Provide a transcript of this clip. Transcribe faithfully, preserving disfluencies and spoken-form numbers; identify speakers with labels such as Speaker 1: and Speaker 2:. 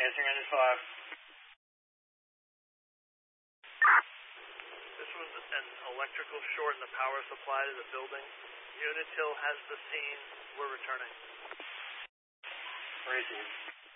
Speaker 1: answering engine five.
Speaker 2: This was an electrical short in the power supply to the building. Unitil has the scene. We're returning.
Speaker 1: Crazy.